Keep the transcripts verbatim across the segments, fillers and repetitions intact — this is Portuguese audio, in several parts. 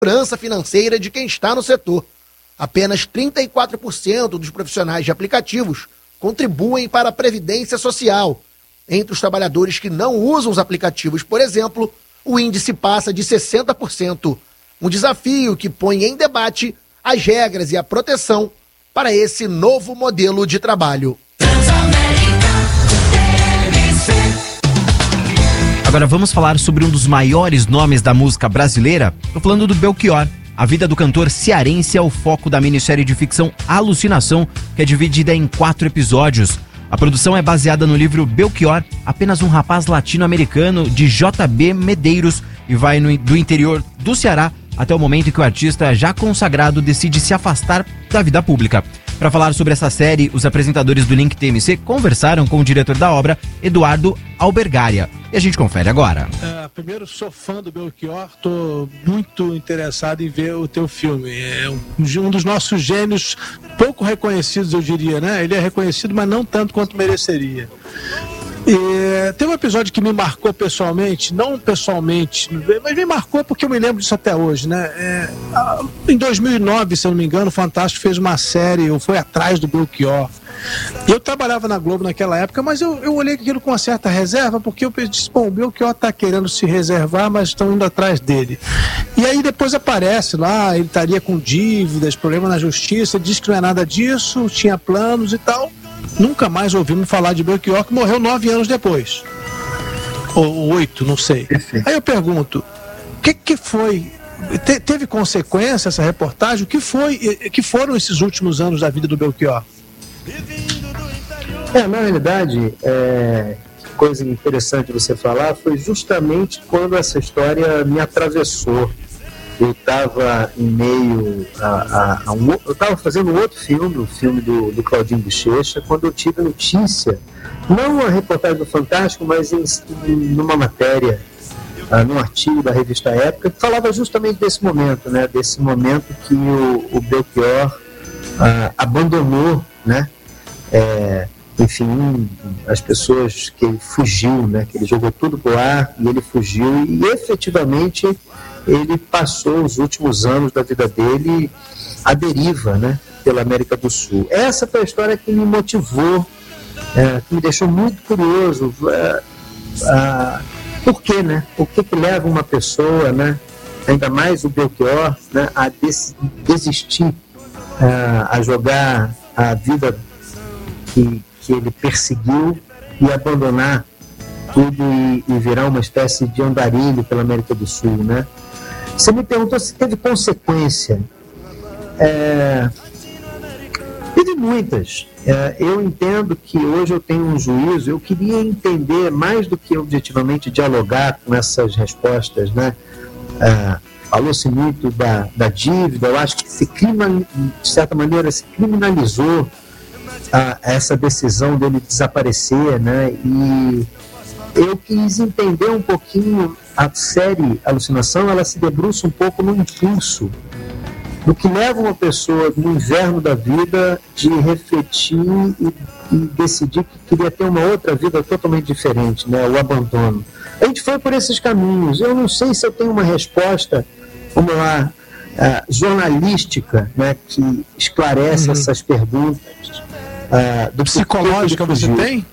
segurança financeira de quem está no setor. Apenas trinta e quatro por cento dos profissionais de aplicativos contribuem para a Previdência Social. Entre os trabalhadores que não usam os aplicativos, por exemplo, o índice passa de sessenta por cento. Um desafio que põe em debate as regras e a proteção para esse novo modelo de trabalho. Agora vamos falar sobre um dos maiores nomes da música brasileira. Estou falando do Belchior. A vida do cantor cearense é o foco da minissérie de ficção Alucinação, que é dividida em quatro episódios. A produção é baseada no livro Belchior, apenas um rapaz latino-americano, de J B Medeiros, e vai no, do interior do Ceará até o momento em que o artista, já consagrado, decide se afastar da vida pública. Para falar sobre essa série, os apresentadores do Link T M C conversaram com o diretor da obra, Eduardo Albergaria. E a gente confere agora. É, primeiro, sou fã do Belchior, estou muito interessado em ver o teu filme. É um, um dos nossos gênios pouco reconhecidos, eu diria, né? Ele é reconhecido, mas não tanto quanto mereceria. E tem um episódio que me marcou pessoalmente, não pessoalmente, mas me marcou porque eu me lembro disso até hoje, né? É, em dois mil e nove, se eu não me engano, o Fantástico fez uma série, ou foi atrás do Belchior. Eu trabalhava na Globo naquela época, mas eu, eu olhei aquilo com uma certa reserva, porque eu disse, bom, o Belchior está querendo se reservar, mas estão indo atrás dele. E aí depois aparece lá, ele estaria com dívidas, problema na justiça, diz que não é nada disso, tinha planos e tal. Nunca mais ouvimos falar de Belchior, que morreu nove anos depois. Ou oito, não sei. Aí eu pergunto, o que, que foi? Te, teve consequência essa reportagem? O que foi, que foram esses últimos anos da vida do Belchior? É, na realidade, é, coisa interessante você falar, foi justamente quando essa história me atravessou. Eu estava em meio a, a, a um, eu estava fazendo um outro filme, o filme do, do Claudinho Bochecha, quando eu tive a notícia, não a reportagem do Fantástico, mas em, em numa matéria, uh, num artigo da revista Época, que falava justamente desse momento, né, desse momento que o, o Belchior uh, abandonou, né, é, enfim, as pessoas, que ele fugiu, né, que ele jogou tudo pro ar e ele fugiu e efetivamente ele passou os últimos anos da vida dele à deriva, né, pela América do Sul. Essa foi a história que me motivou, é, que me deixou muito curioso. É, a, por quê, né? O que que leva uma pessoa, né, ainda mais o Belchior, né, a des, desistir, a, a jogar a vida que, que ele perseguiu e abandonar tudo e, e virar uma espécie de andarilho pela América do Sul, né? Você me perguntou se teve consequência. É, teve muitas. É, eu entendo que hoje eu tenho um juízo, eu queria entender mais do que objetivamente dialogar com essas respostas, né? É, falou-se muito da, da dívida, eu acho que se criminal, de certa maneira se criminalizou a, essa decisão dele desaparecer, né? E eu quis entender um pouquinho a série Alucinação, ela se debruça um pouco no impulso, do que leva uma pessoa no inverno da vida de refletir e, e decidir que queria ter uma outra vida totalmente diferente, né? O abandono. A gente foi por esses caminhos. Eu não sei se eu tenho uma resposta, vamos lá, uh, jornalística, né, que esclarece uhum. essas perguntas. Uh, do psicológica você tem?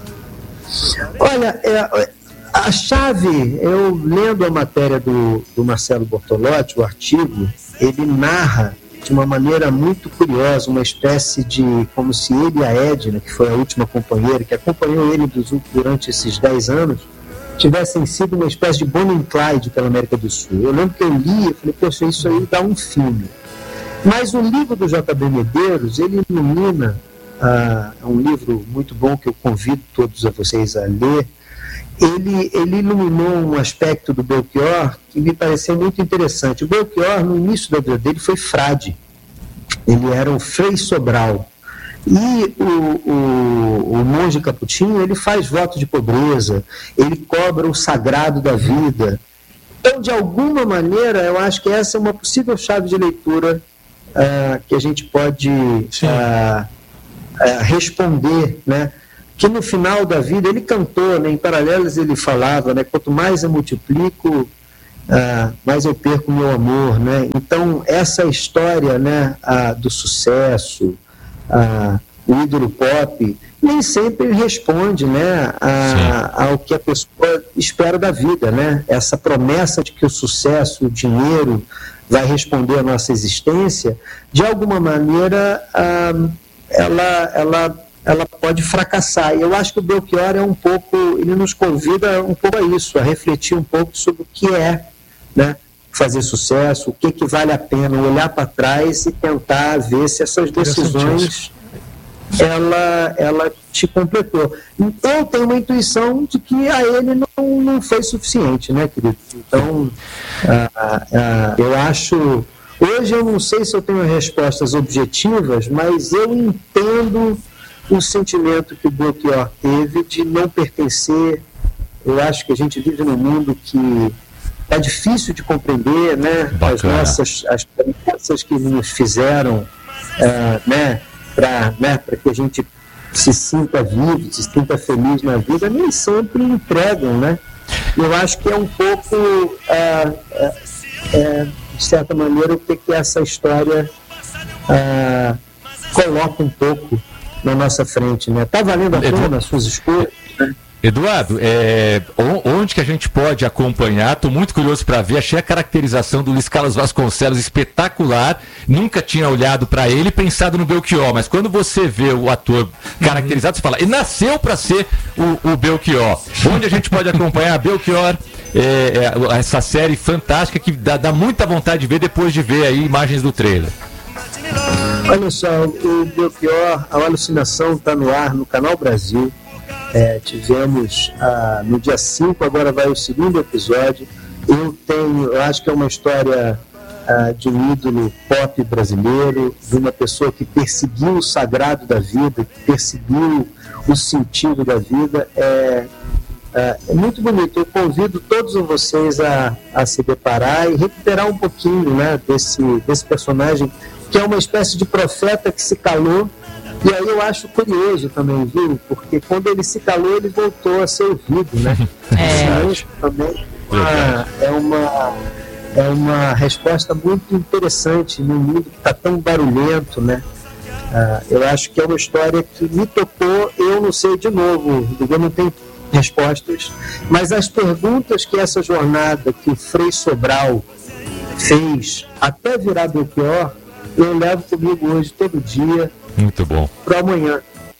Olha, é, a chave, eu lendo a matéria do, do Marcelo Bortolotti, o artigo, ele narra de uma maneira muito curiosa, uma espécie de, como se ele e a Edna, que foi a última companheira, que acompanhou ele durante esses dez anos, tivessem sido uma espécie de Bonnie e Clyde pela América do Sul. Eu lembro que eu li e falei, poxa, isso aí dá um filme. Mas o livro do J B Medeiros, ele ilumina, ah, é um livro muito bom que eu convido todos a vocês a ler. Ele, ele iluminou um aspecto do Belchior que me pareceu muito interessante. O Belchior, no início da vida dele, foi frade. Ele era um Frei Sobral. E o, o, o monge Caputinho, ele faz voto de pobreza, ele cobra o sagrado da vida. Então, de alguma maneira, eu acho que essa é uma possível chave de leitura uh, que a gente pode uh, uh, responder, né? Que no final da vida ele cantou, né, em Paralelos ele falava, né, quanto mais eu multiplico, ah, mais eu perco meu amor, né? Então, essa história, né, ah, do sucesso, ah, o ídolo pop, nem sempre responde, né, a, ao que a pessoa espera da vida, né? Essa promessa de que o sucesso, o dinheiro vai responder à nossa existência, de alguma maneira, ah, ela, ela, ela pode fracassar. E eu acho que o Belchior é um pouco, ele nos convida um pouco a isso, a refletir um pouco sobre o que é, né, fazer sucesso, o que, que vale a pena, olhar para trás e tentar ver se essas decisões ela, ela te completou. Então eu tenho uma intuição de que a ele não, não foi suficiente, né, querido? Então ah, ah, eu acho, hoje eu não sei se eu tenho respostas objetivas, mas eu entendo o sentimento que o Belchior teve de não pertencer. Eu acho que a gente vive num mundo que é difícil de compreender, né? As nossas, as promessas que nos fizeram, uh, né? Para, né? Para que a gente se sinta vivo, se sinta feliz na vida, nem sempre entregam, né? Eu acho que é um pouco, uh, uh, uh, de certa maneira, o que, que essa história uh, coloca um pouco na nossa frente, né? Tá valendo a pena as suas escolhas, né? Eduardo, é, onde que a gente pode acompanhar? Estou muito curioso para ver. Achei a caracterização do Luiz Carlos Vasconcelos espetacular. Nunca tinha olhado para ele e pensado no Belchior, mas quando você vê o ator caracterizado, você fala, ele nasceu para ser o, o Belchior. Onde a gente pode acompanhar Belchior, é, é, essa série fantástica que dá, dá muita vontade de ver depois de ver aí imagens do trailer. Olha só, o Belchior, a Alucinação está no ar no Canal Brasil. É, tivemos ah, no dia cinco, agora vai o segundo episódio. Eu tenho, eu acho que é uma história ah, de um ídolo pop brasileiro, de uma pessoa que perseguiu o sagrado da vida, que perseguiu o sentido da vida. É, é, é muito bonito. Eu convido todos vocês a, a se deparar e recuperar um pouquinho, né, desse, desse personagem que é uma espécie de profeta que se calou. E aí eu acho curioso também, viu? Porque quando ele se calou, ele voltou a ser ouvido, né? É. Isso também uma, é, uma, é uma resposta muito interessante num mundo que está tão barulhento, né? Ah, eu acho que é uma história que me tocou. Eu não sei, de novo, eu não tenho respostas, mas as perguntas que essa jornada que o Frei Sobral fez até virar Belchior, eu levo comigo hoje todo dia. Muito bom. Para amanhã.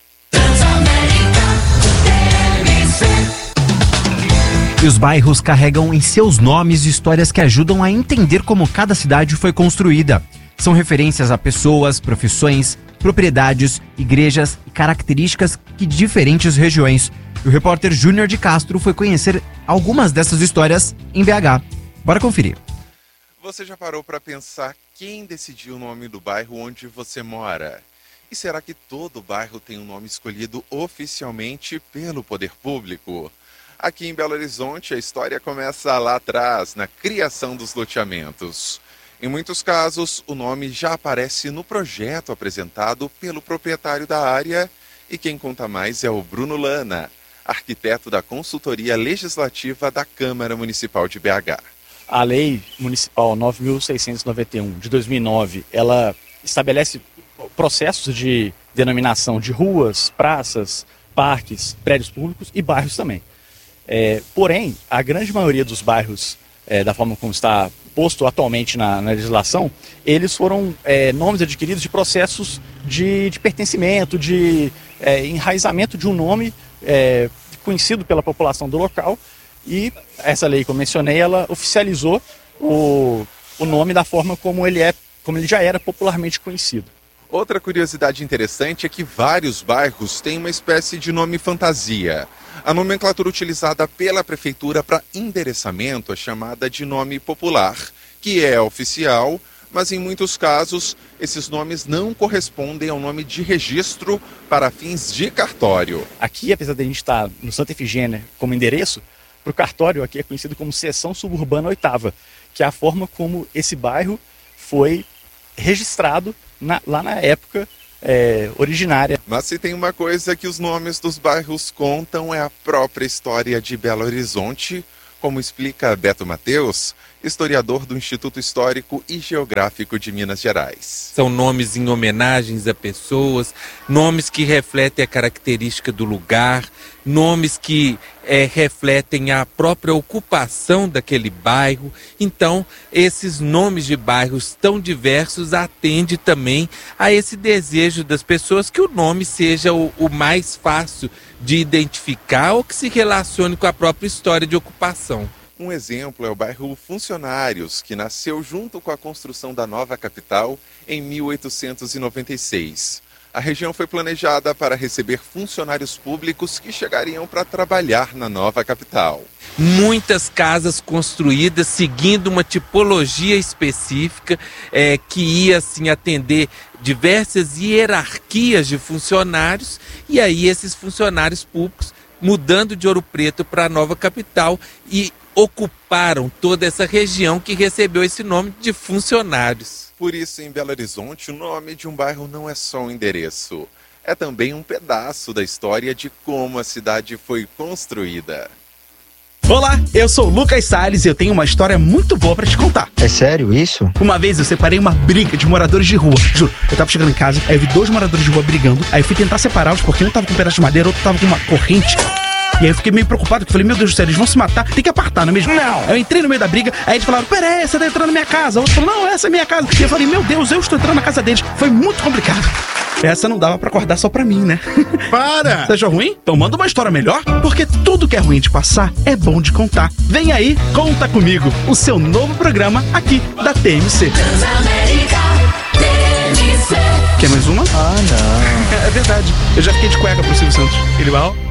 E os bairros carregam em seus nomes histórias que ajudam a entender como cada cidade foi construída. São referências a pessoas, profissões, propriedades, igrejas e características de diferentes regiões. E o repórter Júnior de Castro foi conhecer algumas dessas histórias em B H. Bora conferir. Você já parou para pensar quem decidiu o nome do bairro onde você mora? E será que todo bairro tem um nome escolhido oficialmente pelo poder público? Aqui em Belo Horizonte, a história começa lá atrás, na criação dos loteamentos. Em muitos casos, o nome já aparece no projeto apresentado pelo proprietário da área. E quem conta mais é o Bruno Lana, arquiteto da Consultoria Legislativa da Câmara Municipal de B H. A Lei Municipal nove mil seiscentos e noventa e um, de dois mil e nove, ela estabelece processos de denominação de ruas, praças, parques, prédios públicos e bairros também. É, porém, a grande maioria dos bairros, é, da forma como está posto atualmente na, na legislação, eles foram é, nomes adquiridos de processos de, de pertencimento, de é, enraizamento de um nome é, conhecido pela população do local. E essa lei que eu mencionei, ela oficializou o, o nome da forma como ele, é, como ele já era popularmente conhecido. Outra curiosidade interessante é que vários bairros têm uma espécie de nome fantasia. A nomenclatura utilizada pela prefeitura para endereçamento é chamada de nome popular, que é oficial, mas em muitos casos esses nomes não correspondem ao nome de registro para fins de cartório. Aqui, apesar de a gente estar no Santa Efigênia como endereço, para o cartório aqui é conhecido como Seção Suburbana Oitava, que é a forma como esse bairro foi registrado na, lá na época é, originária. Mas se tem uma coisa que os nomes dos bairros contam é a própria história de Belo Horizonte, como explica Beto Mateus, historiador do Instituto Histórico e Geográfico de Minas Gerais. São nomes em homenagens a pessoas, nomes que refletem a característica do lugar, nomes que é, refletem a própria ocupação daquele bairro. Então, esses nomes de bairros tão diversos atendem também a esse desejo das pessoas que o nome seja o, o mais fácil de identificar ou que se relacione com a própria história de ocupação. Um exemplo é o bairro Funcionários, que nasceu junto com a construção da nova capital em mil oitocentos e noventa e seis. A região foi planejada para receber funcionários públicos que chegariam para trabalhar na nova capital. Muitas casas construídas seguindo uma tipologia específica é, que ia assim, atender diversas hierarquias de funcionários, e aí esses funcionários públicos mudando de Ouro Preto para a nova capital e ocuparam toda essa região que recebeu esse nome de Funcionários. Por isso, em Belo Horizonte, o nome de um bairro não é só um endereço. É também um pedaço da história de como a cidade foi construída. Olá, eu sou o Lucas Salles e eu tenho uma história muito boa pra te contar. É sério isso? Uma vez eu separei uma briga de moradores de rua. Juro, eu tava chegando em casa, aí eu vi dois moradores de rua brigando, aí eu fui tentar separá-los porque um tava com um pedaço de madeira, outro tava com uma corrente. E aí eu fiquei meio preocupado, porque eu falei, meu Deus do céu, eles vão se matar, tem que apartar, não é mesmo? Não! Aí eu entrei no meio da briga, aí eles falaram, pera aí, você tá entrando na minha casa. O outro falou, não, essa é minha casa. E eu falei, meu Deus, eu estou entrando na casa deles. Foi muito complicado. Essa não dava pra acordar só pra mim, né? Para! Você achou ruim? Então manda uma história melhor, porque tudo que é ruim de passar é bom de contar. Vem aí, Conta Comigo, o seu novo programa aqui da T M C. Quer mais uma? Ah, não. É verdade, eu já fiquei de cueca pro Silvio Santos. Ele vai, ó.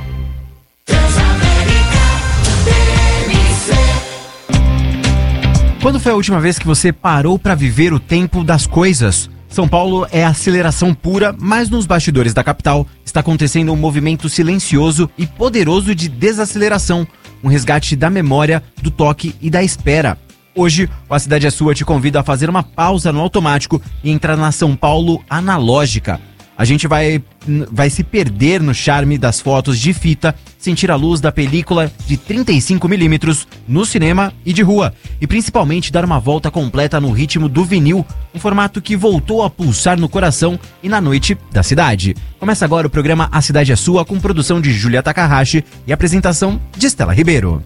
Quando foi a última vez que você parou para viver o tempo das coisas? São Paulo é aceleração pura, mas nos bastidores da capital está acontecendo um movimento silencioso e poderoso de desaceleração, um resgate da memória, do toque e da espera. Hoje, o A Cidade é Sua te convida a fazer uma pausa no automático e entrar na São Paulo analógica. A gente vai, vai se perder no charme das fotos de fita, sentir a luz da película de trinta e cinco milímetros no cinema e de rua, e principalmente dar uma volta completa no ritmo do vinil, um formato que voltou a pulsar no coração e na noite da cidade. Começa agora o programa A Cidade é Sua, com produção de Julia Takahashi e apresentação de Estela Ribeiro.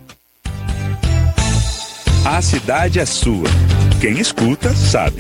A Cidade é Sua. Quem escuta, sabe.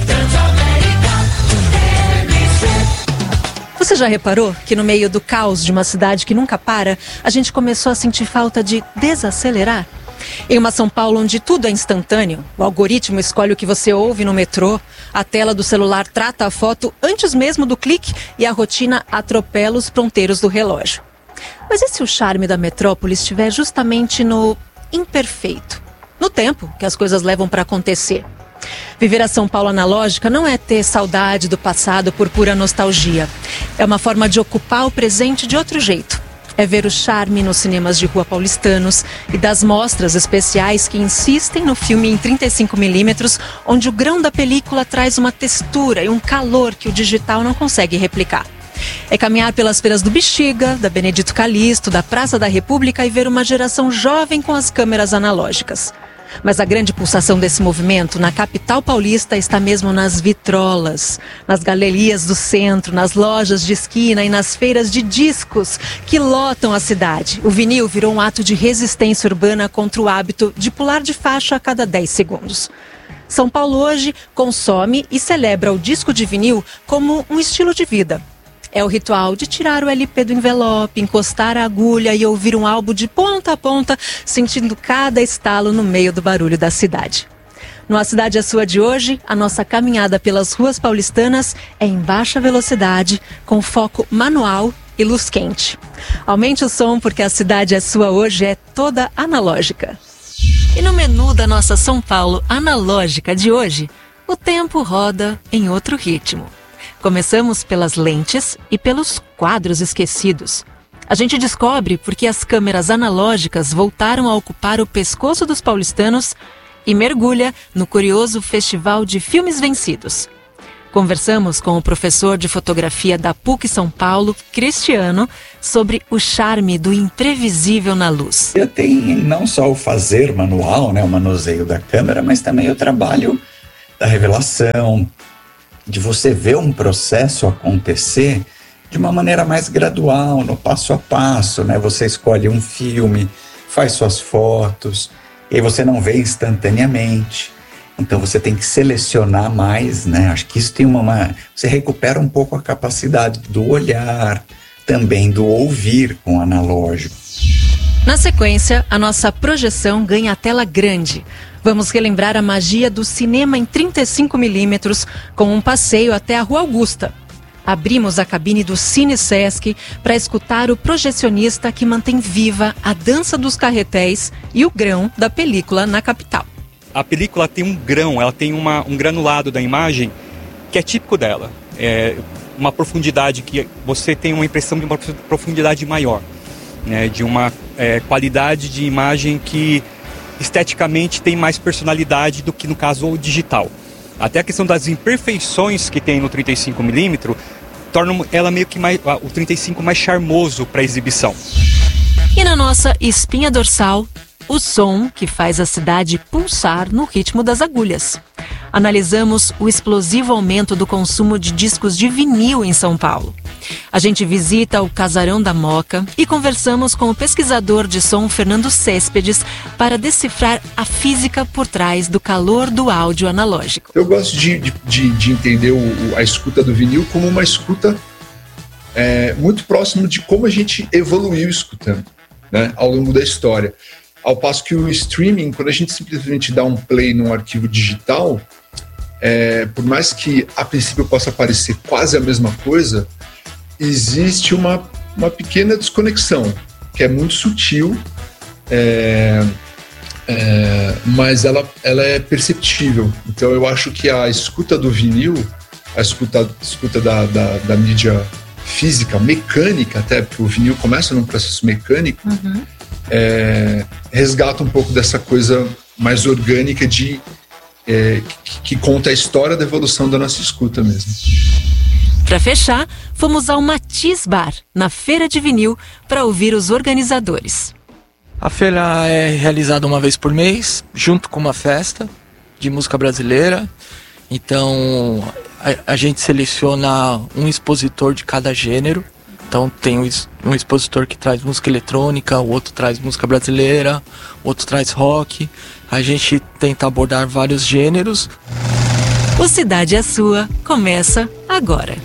Você já reparou que no meio do caos de uma cidade que nunca para, a gente começou a sentir falta de desacelerar? Em uma São Paulo onde tudo é instantâneo, o algoritmo escolhe o que você ouve no metrô, a tela do celular trata a foto antes mesmo do clique e a rotina atropela os ponteiros do relógio. Mas e se o charme da metrópole estiver justamente no imperfeito, no tempo que as coisas levam para acontecer? Viver a São Paulo analógica não é ter saudade do passado por pura nostalgia. É uma forma de ocupar o presente de outro jeito. É ver o charme nos cinemas de rua paulistanos e das mostras especiais que insistem no filme em trinta e cinco milímetros, onde o grão da película traz uma textura e um calor que o digital não consegue replicar. É caminhar pelas feiras do Bexiga, da Benedito Calixto, da Praça da República e ver uma geração jovem com as câmeras analógicas. Mas a grande pulsação desse movimento na capital paulista está mesmo nas vitrolas, nas galerias do centro, nas lojas de esquina e nas feiras de discos que lotam a cidade. O vinil virou um ato de resistência urbana contra o hábito de pular de faixa a cada dez segundos. São Paulo hoje consome e celebra o disco de vinil como um estilo de vida. É o ritual de tirar o L P do envelope, encostar a agulha e ouvir um álbum de ponta a ponta, sentindo cada estalo no meio do barulho da cidade. No A Cidade é Sua de hoje, a nossa caminhada pelas ruas paulistanas é em baixa velocidade, com foco manual e luz quente. Aumente o som porque a Cidade é Sua hoje é toda analógica. E no menu da nossa São Paulo analógica de hoje, o tempo roda em outro ritmo. Começamos pelas lentes e pelos quadros esquecidos. A gente descobre porque as câmeras analógicas voltaram a ocupar o pescoço dos paulistanos e mergulha no curioso Festival de Filmes Vencidos. Conversamos com o professor de fotografia da P U C São Paulo, Cristiano, sobre o charme do imprevisível na luz. Tem não só o fazer manual, né, o manuseio da câmera, mas também o trabalho da revelação, de você ver um processo acontecer de uma maneira mais gradual, no passo a passo, né? Você escolhe um filme, faz suas fotos, e aí você não vê instantaneamente. Então você tem que selecionar mais, né? Acho que isso tem uma, uma... Você recupera um pouco a capacidade do olhar, também do ouvir com o analógico. Na sequência, a nossa projeção ganha a tela grande. Vamos relembrar a magia do cinema em trinta e cinco milímetros com um passeio até a Rua Augusta. Abrimos a cabine do Cine Sesc para escutar o projecionista que mantém viva a dança dos carretéis e o grão da película na capital. A película tem um grão, ela tem uma, um granulado da imagem que é típico dela. É uma profundidade que você tem uma impressão de uma profundidade maior, né? De uma é, qualidade de imagem que esteticamente tem mais personalidade do que no caso o digital. Até a questão das imperfeições que tem no trinta e cinco milímetros tornam ela meio que mais, o trinta e cinco mais charmoso para exibição. E na nossa espinha dorsal, o som que faz a cidade pulsar no ritmo das agulhas. Analisamos o explosivo aumento do consumo de discos de vinil em São Paulo. A gente visita o Casarão da Moca e conversamos com o pesquisador de som Fernando Céspedes para decifrar a física por trás do calor do áudio analógico. Eu gosto de, de, de entender o, a escuta do vinil como uma escuta é, muito próximo de como a gente evoluiu escutando, né, ao longo da história. Ao passo que o streaming, quando a gente simplesmente dá um play num arquivo digital, é, por mais que a princípio possa parecer quase a mesma coisa, existe uma, uma pequena desconexão, que é muito sutil, é, é, mas ela, ela é perceptível. Então eu acho que a escuta do vinil, a escuta, escuta da, da, da mídia física, mecânica até, porque o vinil começa num processo mecânico, uhum. É, resgata um pouco dessa coisa mais orgânica de, é, que, que conta a história da evolução da nossa escuta mesmo. Para fechar, fomos ao Matiz Bar, na Feira de Vinil, para ouvir os organizadores. A feira é realizada uma vez por mês, junto com uma festa de música brasileira. Então, a, a gente seleciona um expositor de cada gênero. Então tem um expositor que traz música eletrônica, o outro traz música brasileira, o outro traz rock. A gente tenta abordar vários gêneros. O Cidade é Sua começa agora.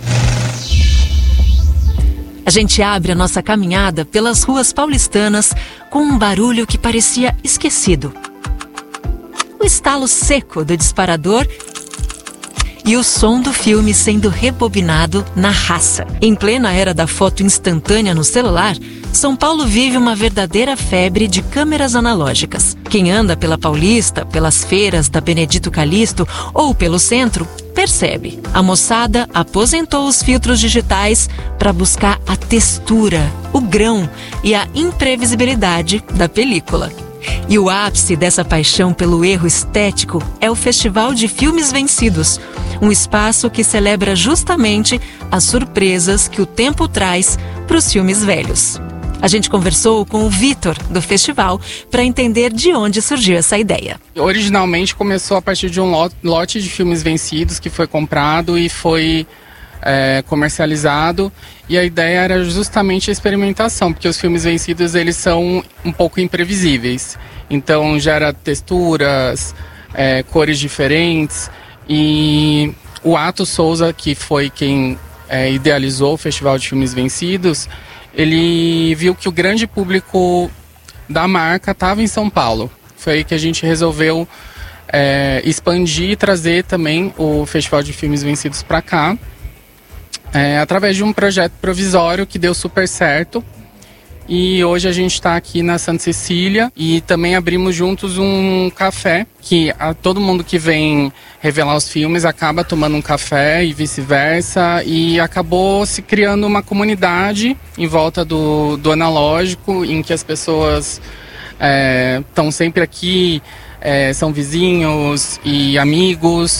A gente abre a nossa caminhada pelas ruas paulistanas com um barulho que parecia esquecido. O estalo seco do disparador e o som do filme sendo rebobinado na raça. Em plena era da foto instantânea no celular, São Paulo vive uma verdadeira febre de câmeras analógicas. Quem anda pela Paulista, pelas feiras da Benedito Calixto ou pelo centro, percebe. A moçada aposentou os filtros digitais para buscar a textura, o grão e a imprevisibilidade da película. E o ápice dessa paixão pelo erro estético é o Festival de Filmes Vencidos, um espaço que celebra justamente as surpresas que o tempo traz para os filmes velhos. A gente conversou com o Vitor, do festival, para entender de onde surgiu essa ideia. Originalmente começou a partir de um lote de filmes vencidos que foi comprado e foi é, comercializado. E a ideia era justamente a experimentação, porque os filmes vencidos eles são um pouco imprevisíveis. Então gera texturas, é, cores diferentes. E o Ato Souza, que foi quem é, idealizou o Festival de Filmes Vencidos, ele viu que o grande público da marca estava em São Paulo. Foi aí que a gente resolveu é, expandir e trazer também o Festival de Filmes Vencidos para cá, é, através de um projeto provisório que deu super certo. E hoje a gente está aqui na Santa Cecília e também abrimos juntos um café, que a, todo mundo que vem revelar os filmes acaba tomando um café e vice-versa. E acabou se criando uma comunidade em volta do, do analógico, em que as pessoas estão é, sempre aqui, é, são vizinhos e amigos.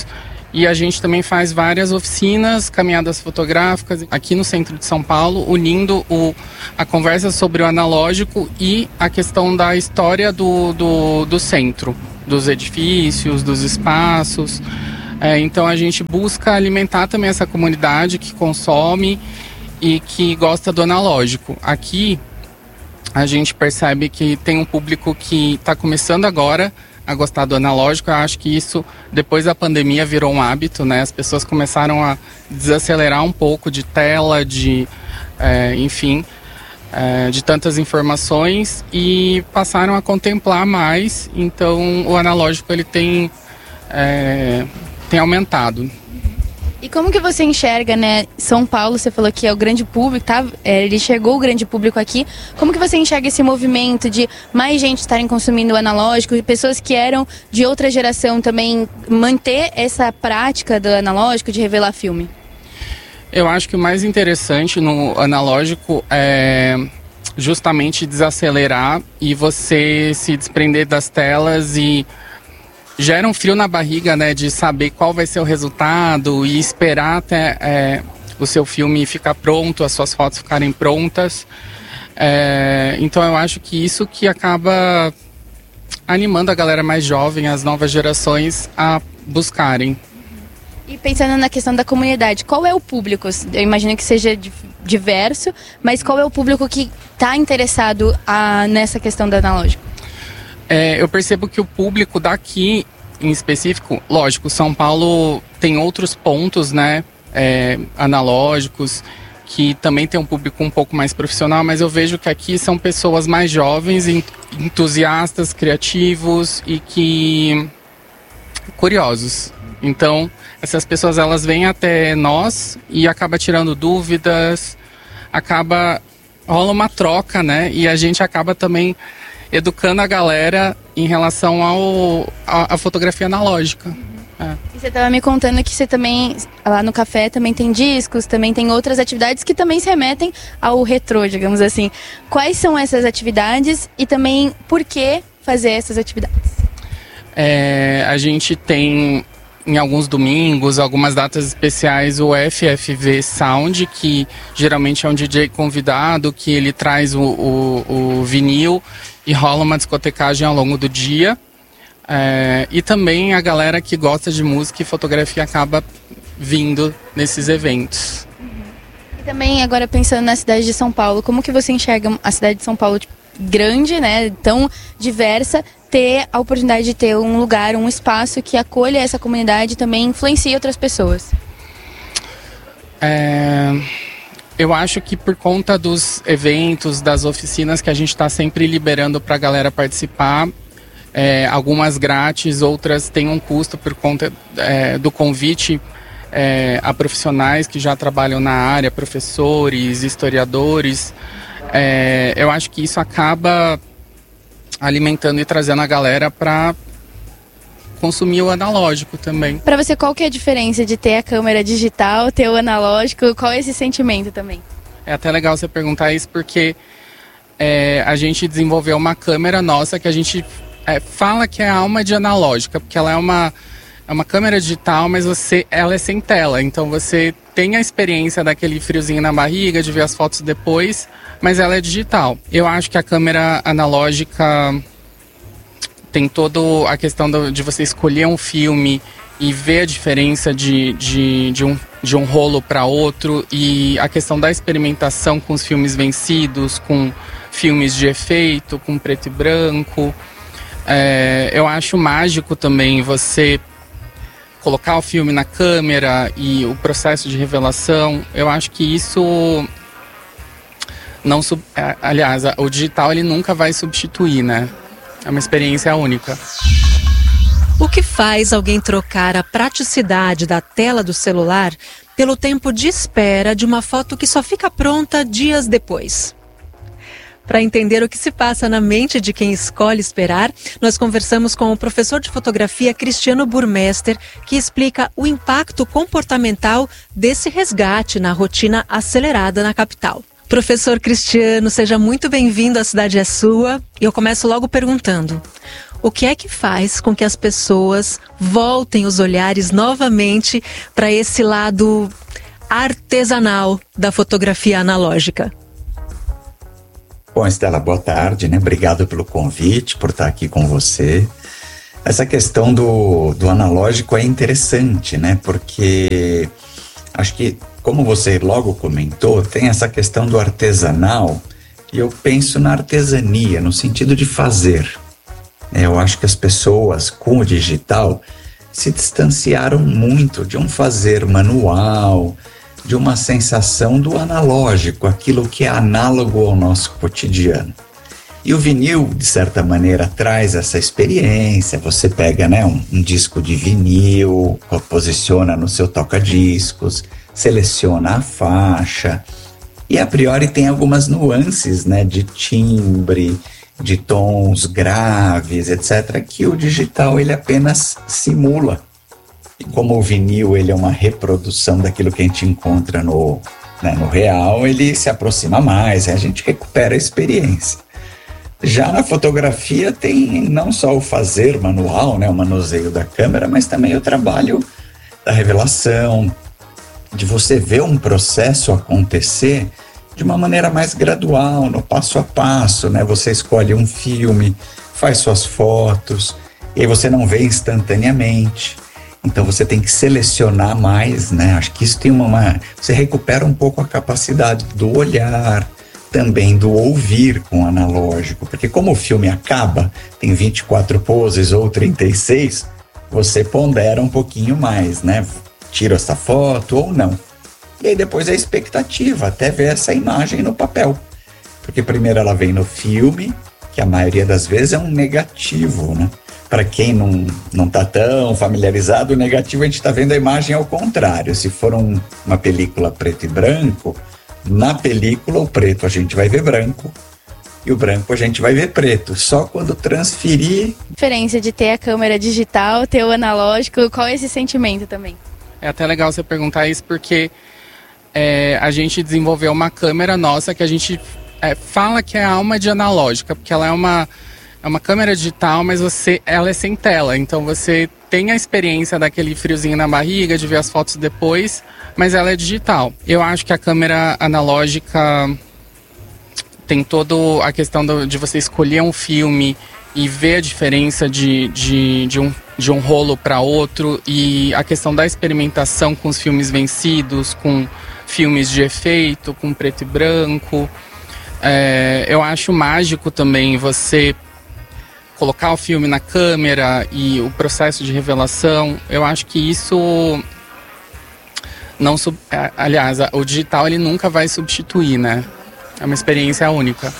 E a gente também faz várias oficinas, caminhadas fotográficas aqui no centro de São Paulo, unindo o, a conversa sobre o analógico e a questão da história do, do, do centro, dos edifícios, dos espaços. É, então a gente busca alimentar também essa comunidade que consome e que gosta do analógico. Aqui a gente percebe que tem um público que está começando agora a gostar do analógico. Eu acho que isso, depois da pandemia, virou um hábito, né? As pessoas começaram a desacelerar um pouco de tela, de, é, enfim, é, de tantas informações e passaram a contemplar mais. Então, o analógico ele tem, é, tem aumentado. E como que você enxerga, né, São Paulo, você falou que é o grande público, tá? É, ele chegou o grande público aqui. Como que você enxerga esse movimento de mais gente estarem consumindo o analógico e pessoas que eram de outra geração também manter essa prática do analógico de revelar filme? Eu acho que o mais interessante no analógico é justamente desacelerar e você se desprender das telas e gera um frio na barriga, né, de saber qual vai ser o resultado e esperar até é, o seu filme ficar pronto, as suas fotos ficarem prontas. É, então eu acho que isso que acaba animando a galera mais jovem, as novas gerações, a buscarem. E pensando na questão da comunidade, qual é o público? Eu imagino que seja diverso, mas qual é o público que está interessado a, nessa questão do analógico? É, eu percebo que o público daqui, em específico, lógico, São Paulo tem outros pontos, né, é, analógicos, que também tem um público um pouco mais profissional, mas eu vejo que aqui são pessoas mais jovens, entusiastas, criativos e que curiosos. Então, essas pessoas elas vêm até nós e acaba tirando dúvidas, acaba rola uma troca, né, e a gente acaba também educando a galera em relação ao, a, a fotografia analógica. É. E você estava me contando que você também, lá no café, também tem discos, também tem outras atividades que também se remetem ao retrô, digamos assim. Quais são essas atividades e também por que fazer essas atividades? É, a gente tem, em alguns domingos, algumas datas especiais, o F F V Sound, que geralmente é um D J convidado, que ele traz o, o, o vinil e rola uma discotecagem ao longo do dia. É, e também a galera que gosta de música e fotografia acaba vindo nesses eventos. E também agora pensando na cidade de São Paulo, como que você enxerga a cidade de São Paulo tipo, grande, né, tão diversa, ter a oportunidade de ter um lugar, um espaço que acolha essa comunidade e também influencie outras pessoas? É... Eu acho que por conta dos eventos, das oficinas que a gente está sempre liberando para a galera participar, é, algumas grátis, outras têm um custo por conta é, do convite é, a profissionais que já trabalham na área, professores, historiadores. É, eu acho que isso acaba alimentando e trazendo a galera para consumir o analógico também. Para você, qual que é a diferença de ter a câmera digital, ter o analógico? Qual é esse sentimento também? É até legal você perguntar isso porque é, a gente desenvolveu uma câmera nossa que a gente é, fala que é a alma de analógica, porque ela é uma, é uma câmera digital, mas você, ela é sem tela. Então você tem a experiência daquele friozinho na barriga, de ver as fotos depois, mas ela é digital. Eu acho que a câmera analógica tem toda a questão do, de você escolher um filme e ver a diferença de, de, de, um, de um rolo para outro, e a questão da experimentação com os filmes vencidos, com filmes de efeito, com preto e branco. É, eu acho mágico também você colocar o filme na câmera e o processo de revelação. Eu acho que isso não sub... aliás, o digital ele nunca vai substituir, né? É uma experiência única. O que faz alguém trocar a praticidade da tela do celular pelo tempo de espera de uma foto que só fica pronta dias depois? Para entender o que se passa na mente de quem escolhe esperar, nós conversamos com o professor de fotografia Cristiano Burmester, que explica o impacto comportamental desse resgate na rotina acelerada na capital. Professor Cristiano, seja muito bem-vindo à Cidade é Sua. E eu começo logo perguntando, O que é que faz com que as pessoas voltem os olhares novamente para esse lado artesanal da fotografia analógica? Bom, Estela, boa tarde, né? Obrigado pelo convite, por estar aqui com você. Essa questão do, do analógico é interessante, né? Porque acho que, como você logo comentou, tem essa questão do artesanal e eu penso na artesania, no sentido de fazer. Eu acho que as pessoas com o digital se distanciaram muito de um fazer manual, de uma sensação do analógico, aquilo que é análogo ao nosso cotidiano. E o vinil, de certa maneira, traz essa experiência. Você pega, né, um, um disco de vinil, posiciona no seu toca-discos, seleciona a faixa e, a priori, tem algumas nuances, né, de timbre, de tons graves, etcétera, que o digital ele apenas simula. E como o vinil ele é uma reprodução daquilo que a gente encontra no, né, no real, ele se aproxima mais, a gente recupera a experiência. Já na fotografia tem não só o fazer manual, né, o manuseio da câmera, mas também o trabalho da revelação, de você ver um processo acontecer de uma maneira mais gradual, no passo a passo, né? Você escolhe um filme, faz suas fotos, e aí você não vê instantaneamente. Então você tem que selecionar mais, né? Acho que isso tem uma, uma... Você recupera um pouco a capacidade do olhar, também do ouvir com o analógico, porque como o filme acaba, tem vinte e quatro poses ou trinta e seis, você pondera um pouquinho mais, né? Tira essa foto ou não. E aí depois a expectativa, até ver essa imagem no papel. Porque primeiro ela vem no filme, que a maioria das vezes é um negativo, né? Para quem não, não tá tão familiarizado, o negativo a gente está vendo a imagem ao contrário. Se for um, uma película preto e branco, na película o preto a gente vai ver branco e o branco a gente vai ver preto. Só quando transferir... A diferença de ter a câmera digital, ter o analógico, qual é esse sentimento também? É até legal você perguntar isso porque é, a gente desenvolveu uma câmera nossa que a gente é, fala que é a alma de analógica, porque ela é uma, é uma câmera digital, mas você, ela é sem tela, então você tem a experiência daquele friozinho na barriga, de ver as fotos depois, mas ela é digital. Eu acho que a câmera analógica tem toda a questão do, de você escolher um filme e ver a diferença de, de, de, um, de um rolo para outro, e a questão da experimentação com os filmes vencidos, com filmes de efeito, com preto e branco. É, eu acho mágico também você colocar o filme na câmera e o processo de revelação. Eu acho que isso não, aliás, o digital ele nunca vai substituir, né? É uma experiência única.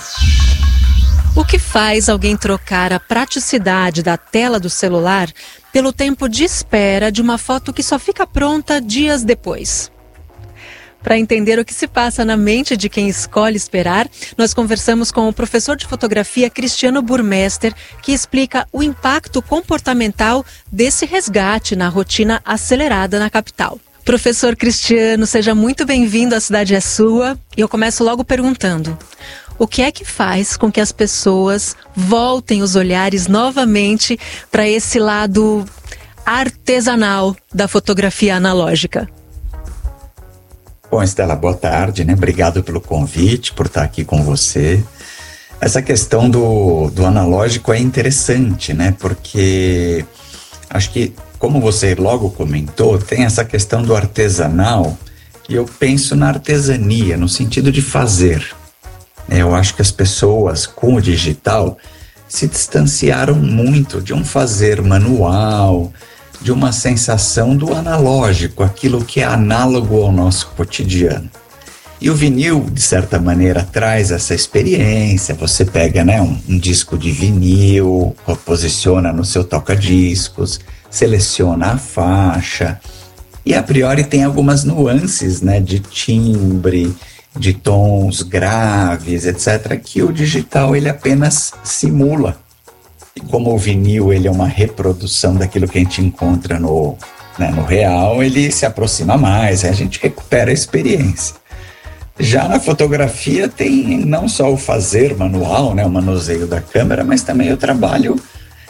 O que faz alguém trocar a praticidade da tela do celular pelo tempo de espera de uma foto que só fica pronta dias depois? Para entender o que se passa na mente de quem escolhe esperar, nós conversamos com o professor de fotografia Cristiano Burmester, que explica o impacto comportamental desse resgate na rotina acelerada na capital. Professor Cristiano, seja muito bem-vindo à Cidade é Sua. E eu começo logo perguntando: o que é que faz com que as pessoas voltem os olhares novamente para esse lado artesanal da fotografia analógica? Bom, Estela, boa tarde, né? Obrigado pelo convite, por estar aqui com você. Essa questão do, do analógico é interessante, né? Porque acho que, como você logo comentou, tem essa questão do artesanal e eu penso na artesania, no sentido de fazer. Eu acho que as pessoas com o digital se distanciaram muito de um fazer manual, de uma sensação do analógico, aquilo que é análogo ao nosso cotidiano. E o vinil, de certa maneira, traz essa experiência. Você pega, né, um, um disco de vinil, posiciona no seu toca-discos, seleciona a faixa e, a priori, tem algumas nuances, né, de timbre, de tons graves, etcétera, que o digital ele apenas simula. E como o vinil ele é uma reprodução daquilo que a gente encontra no, né, no real, ele se aproxima mais, a gente recupera a experiência. Já na fotografia tem não só o fazer manual, né, o manuseio da câmera, mas também o trabalho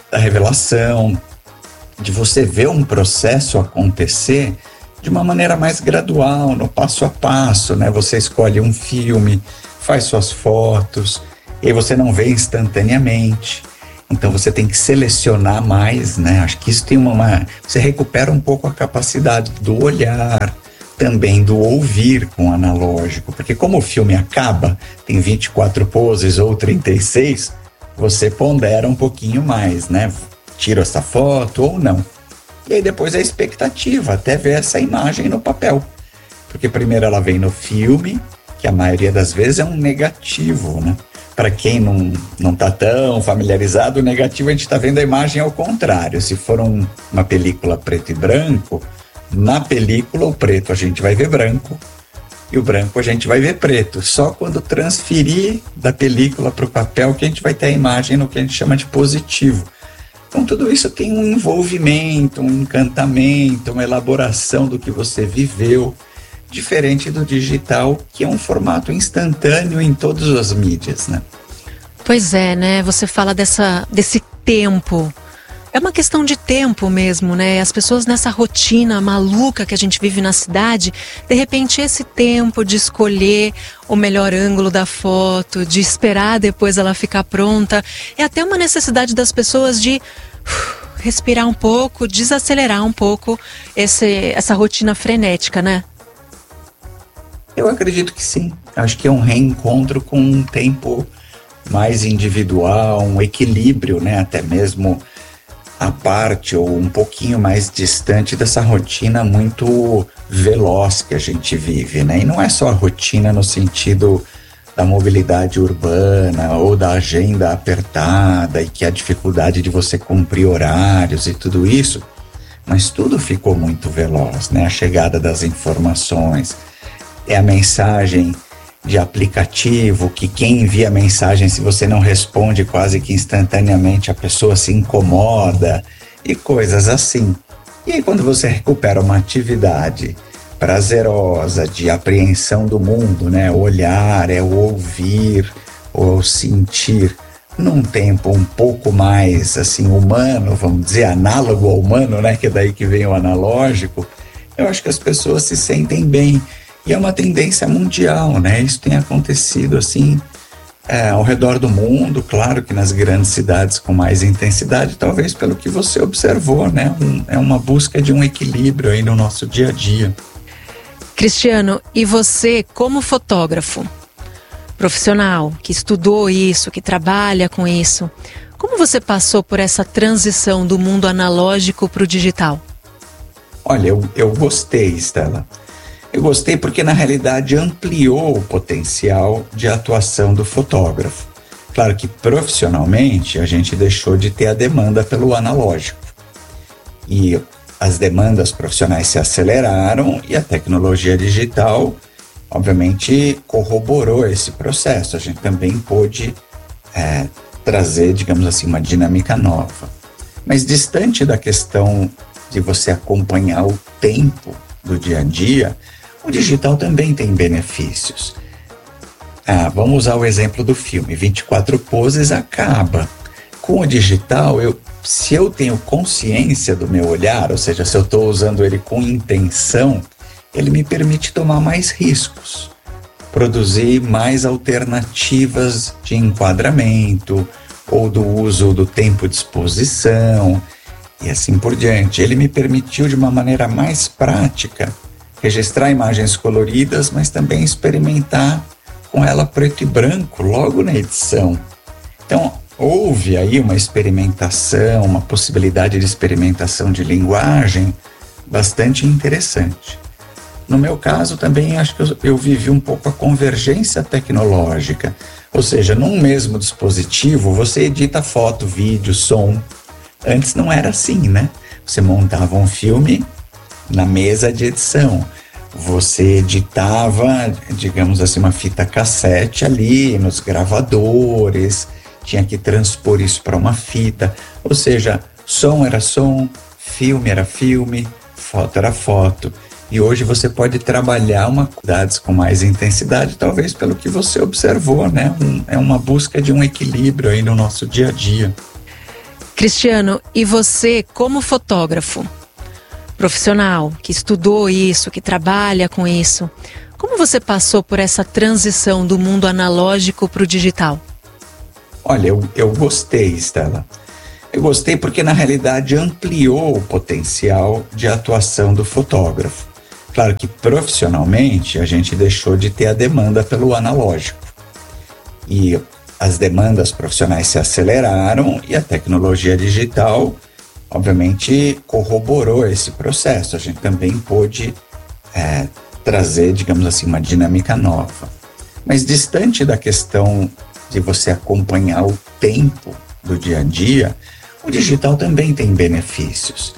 da revelação, de você ver um processo acontecer de uma maneira mais gradual, no passo a passo, né? Você escolhe um filme, faz suas fotos, e aí você não vê instantaneamente. Então você tem que selecionar mais, né? Acho que isso tem uma, uma... Você recupera um pouco a capacidade do olhar, também do ouvir com o analógico, porque como o filme acaba, tem vinte e quatro poses ou trinta e seis, você pondera um pouquinho mais, né? Tira essa foto ou não. E aí depois a expectativa, até ver essa imagem no papel. Porque primeiro ela vem no filme, que a maioria das vezes é um negativo, né? Para quem não, não tá tão familiarizado, o negativo a gente está vendo a imagem ao contrário. Se for um, uma película preto e branco, na película o preto a gente vai ver branco e o branco a gente vai ver preto. Só quando transferir da película para o papel que a gente vai ter a imagem no que a gente chama de positivo. Então tudo isso tem um envolvimento, um encantamento, uma elaboração do que você viveu, diferente do digital, que é um formato instantâneo em todas as mídias, né? Pois é, né? Você fala dessa, desse tempo. É uma questão de tempo mesmo, né? As pessoas nessa rotina maluca que a gente vive na cidade, de repente esse tempo de escolher o melhor ângulo da foto, de esperar depois ela ficar pronta, é até uma necessidade das pessoas de uh, respirar um pouco, desacelerar um pouco esse, essa rotina frenética, né? Eu acredito que sim. Acho que é um reencontro com um tempo mais individual, um equilíbrio, né? Até mesmo a parte ou um pouquinho mais distante dessa rotina muito veloz que a gente vive, né? E não é só a rotina no sentido da mobilidade urbana ou da agenda apertada e que a dificuldade de você cumprir horários e tudo isso, mas tudo ficou muito veloz, né? A chegada das informações, é a mensagem de aplicativo, que quem envia a mensagem, se você não responde quase que instantaneamente, a pessoa se incomoda e coisas assim. E aí quando você recupera uma atividade prazerosa de apreensão do mundo, né? O olhar, é o ouvir, o sentir, num tempo um pouco mais assim humano, vamos dizer, análogo ao humano, né? Que é daí que vem o analógico. Eu acho que as pessoas se sentem bem. E é uma tendência mundial, né? Isso tem acontecido assim é, ao redor do mundo, claro que nas grandes cidades com mais intensidade, talvez pelo que você observou, né? Um, é uma busca de um equilíbrio aí no nosso dia a dia. Cristiano, e você como fotógrafo profissional, que estudou isso, que trabalha com isso, como você passou por essa transição do mundo analógico para o digital? Olha, eu, eu gostei, Estela. Eu gostei porque, na realidade, ampliou o potencial de atuação do fotógrafo. Claro que, profissionalmente, a gente deixou de ter a demanda pelo analógico. E as demandas profissionais se aceleraram e a tecnologia digital, obviamente, corroborou esse processo. A gente também pôde é, trazer, digamos assim, uma dinâmica nova. Mas, distante da questão de você acompanhar o tempo do dia a dia, o digital também tem benefícios. Ah, vamos usar o exemplo do filme, vinte e quatro poses acaba. Com o digital, eu, se eu tenho consciência do meu olhar, ou seja, se eu estou usando ele com intenção, ele me permite tomar mais riscos, produzir mais alternativas de enquadramento ou do uso do tempo de exposição e assim por diante. Ele me permitiu, de uma maneira mais prática, registrar imagens coloridas, mas também experimentar com ela preto e branco logo na edição. Então, houve aí uma experimentação, uma possibilidade de experimentação de linguagem bastante interessante. No meu caso, também acho que eu, eu vivi um pouco a convergência tecnológica, ou seja, num mesmo dispositivo você edita foto, vídeo, som. Antes não era assim, né? Você montava um filme na mesa de edição, você editava, digamos assim, uma fita cassete ali nos gravadores, tinha que transpor isso para uma fita, ou seja, som era som, filme era filme, foto era foto. E hoje você pode trabalhar uma qualidades com mais intensidade, talvez pelo que você observou, né? Um, é uma busca de um equilíbrio aí no nosso dia a dia. Cristiano, e você, como fotógrafo profissional, que estudou isso, que trabalha com isso, como você passou por essa transição do mundo analógico para o digital? Olha, eu, eu gostei, Estela. Eu gostei porque, na realidade, ampliou o potencial de atuação do fotógrafo. Claro que, profissionalmente, a gente deixou de ter a demanda pelo analógico. E as demandas profissionais se aceleraram e a tecnologia digital, obviamente, corroborou esse processo. A gente também pôde é, trazer, digamos assim, uma dinâmica nova. Mas distante da questão de você acompanhar o tempo do dia a dia, o digital também tem benefícios.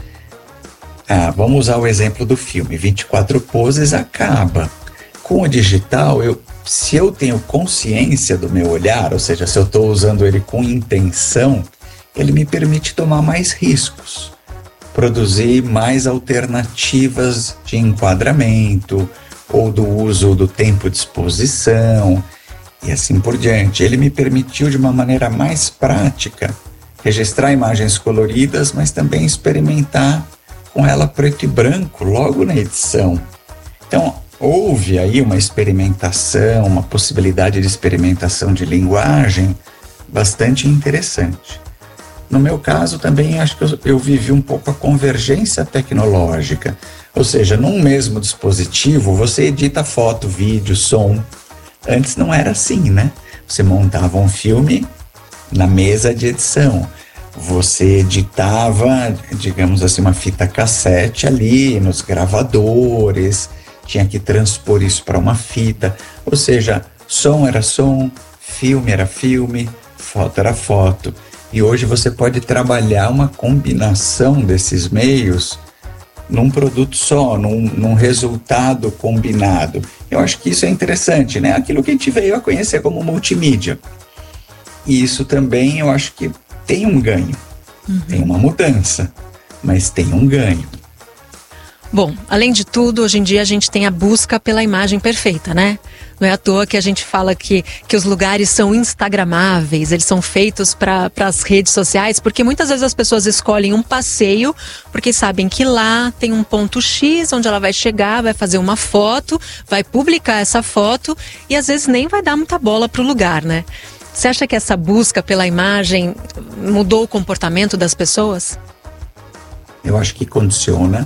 Ah, vamos usar o exemplo do filme, vinte e quatro poses acaba. Com o digital, eu, se eu tenho consciência do meu olhar, ou seja, se eu estou usando ele com intenção, ele me permite tomar mais riscos, produzir mais alternativas de enquadramento ou do uso do tempo de exposição e assim por diante. Ele me permitiu, de uma maneira mais prática, registrar imagens coloridas, mas também experimentar com ela preto e branco logo na edição. Então, houve aí uma experimentação, uma possibilidade de experimentação de linguagem bastante interessante. No meu caso, também acho que eu, eu vivi um pouco a convergência tecnológica. Ou seja, num mesmo dispositivo, você edita foto, vídeo, som. Antes não era assim, né? Você montava um filme na mesa de edição. Você editava, digamos assim, uma fita cassete ali nos gravadores, tinha que transpor isso para uma fita. Ou seja, som era som, filme era filme, foto era foto. E hoje você pode trabalhar uma combinação desses meios num produto só, num, num resultado combinado. Eu acho que isso é interessante, né? Aquilo que a gente veio a conhecer como multimídia. E isso também eu acho que tem um ganho. Uhum. Tem uma mudança, mas tem um ganho. Bom, além de tudo, hoje em dia a gente tem a busca pela imagem perfeita, né? Não é à toa que a gente fala que, que os lugares são instagramáveis, eles são feitos para as redes sociais, porque muitas vezes as pessoas escolhem um passeio porque sabem que lá tem um ponto X onde ela vai chegar, vai fazer uma foto, vai publicar essa foto e às vezes nem vai dar muita bola para o lugar, né? Você acha que essa busca pela imagem mudou o comportamento das pessoas? Eu acho que condiciona.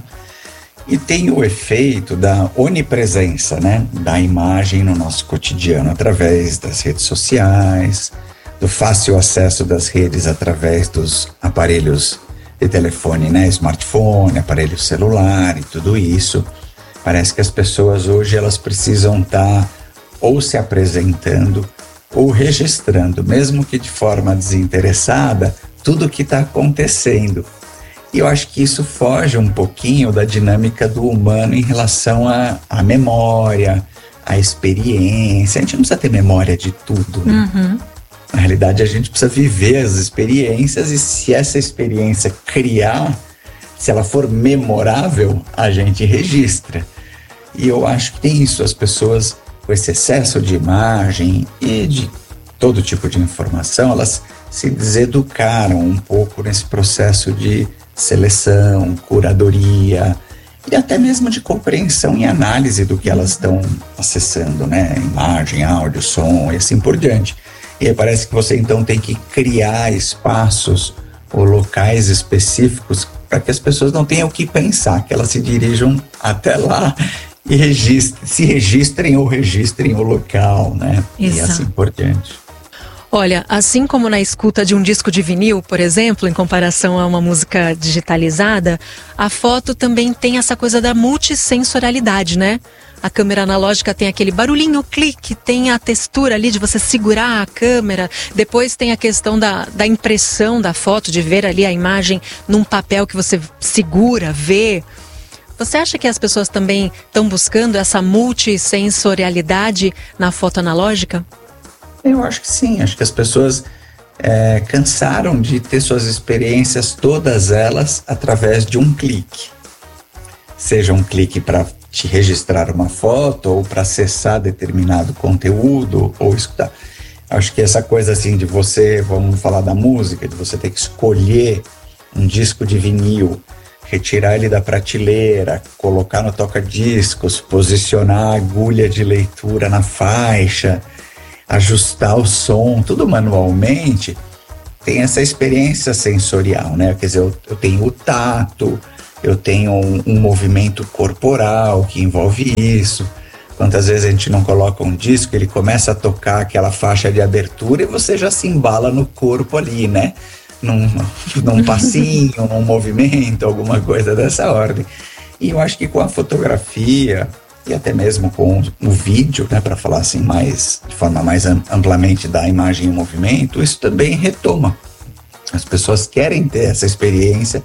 E tem o efeito da onipresença, né, da imagem no nosso cotidiano, através das redes sociais, do fácil acesso das redes através dos aparelhos de telefone, né, smartphone, aparelho celular e tudo isso. Parece que as pessoas hoje elas precisam estar ou se apresentando ou registrando, mesmo que de forma desinteressada, tudo o que está acontecendo. E eu acho que isso foge um pouquinho da dinâmica do humano em relação à, à memória, à experiência. A gente não precisa ter memória de tudo, né? Uhum. Na realidade, a gente precisa viver as experiências e se essa experiência criar, se ela for memorável, a gente registra. E eu acho que tem isso, as pessoas com esse excesso de imagem e de todo tipo de informação, elas se deseducaram um pouco nesse processo de seleção, curadoria e até mesmo de compreensão e análise do que elas estão acessando, né? Imagem, áudio, som e assim por diante. E aí parece que você então tem que criar espaços ou locais específicos para que as pessoas não tenham o que pensar, que elas se dirijam até lá e registrem, se registrem ou registrem o local, né? Exato. E assim por diante. Olha, assim como na escuta de um disco de vinil, por exemplo, em comparação a uma música digitalizada, a foto também tem essa coisa da multissensorialidade, né? A câmera analógica tem aquele barulhinho, clique, tem a textura ali de você segurar a câmera, depois tem a questão da, da impressão da foto, de ver ali a imagem num papel que você segura, vê. Você acha que as pessoas também estão buscando essa multissensorialidade na foto analógica? Eu acho que sim, acho que as pessoas é, cansaram de ter suas experiências, todas elas, através de um clique. Seja um clique para te registrar uma foto ou para acessar determinado conteúdo ou escutar. Acho que essa coisa assim de você, vamos falar da música, de você ter que escolher um disco de vinil, retirar ele da prateleira, colocar no toca-discos, posicionar a agulha de leitura na faixa, ajustar o som, tudo manualmente, tem essa experiência sensorial, né? Quer dizer, eu, eu tenho o tato, eu tenho um, um movimento corporal que envolve isso. Quantas vezes a gente não coloca um disco, ele começa a tocar aquela faixa de abertura e você já se embala no corpo ali, né? Num, num passinho, num movimento, alguma coisa dessa ordem. E eu acho que com a fotografia e até mesmo com o vídeo, né, para falar assim mais, de forma mais amplamente da imagem em movimento, isso também retoma. As pessoas querem ter essa experiência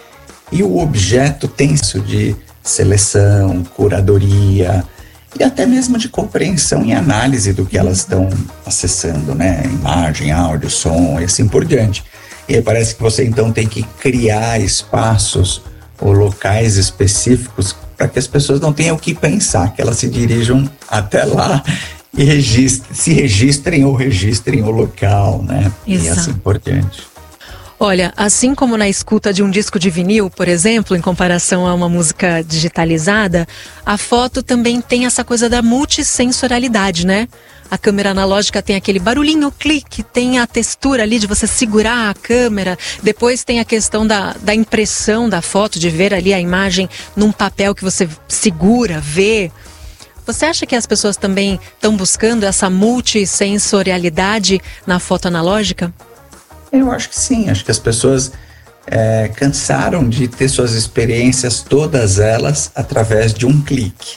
e o objeto tem isso de seleção, curadoria, e até mesmo de compreensão e análise do que elas estão acessando, né? Imagem, áudio, som e assim por diante. E aí parece que você então tem que criar espaços ou locais específicos para que as pessoas não tenham o que pensar, que elas se dirijam até lá e registrem, se registrem ou registrem o local, né? Exato. E assim por diante. Olha, assim como na escuta de um disco de vinil, por exemplo, em comparação a uma música digitalizada, a foto também tem essa coisa da multissensorialidade, né? A câmera analógica tem aquele barulhinho, clique, tem a textura ali de você segurar a câmera, depois tem a questão da, da impressão da foto, de ver ali a imagem num papel que você segura, vê. Você acha que as pessoas também estão buscando essa multissensorialidade na foto analógica? Eu acho que sim, acho que as pessoas é, cansaram de ter suas experiências, todas elas, através de um clique.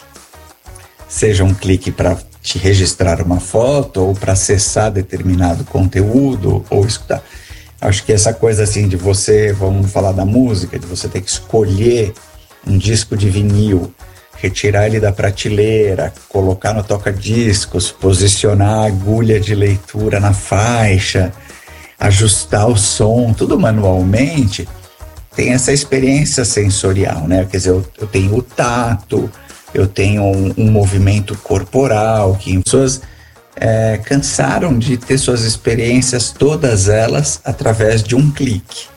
Seja um clique para te registrar uma foto, ou para acessar determinado conteúdo, ou escutar. Acho que essa coisa assim de você, vamos falar da música, de você ter que escolher um disco de vinil, retirar ele da prateleira, colocar no toca-discos, posicionar a agulha de leitura na faixa, ajustar o som, tudo manualmente, tem essa experiência sensorial, né? Quer dizer, eu, eu tenho o tato, eu tenho um, um movimento corporal, que as pessoas é, cansaram de ter suas experiências, todas elas, através de um clique.